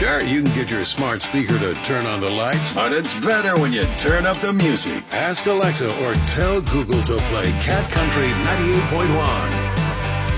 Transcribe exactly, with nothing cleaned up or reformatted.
Sure, you can get your smart speaker to turn on the lights, But it's better when you turn up the music. ask Alexa, or tell Google to play Cat Country ninety-eight point one.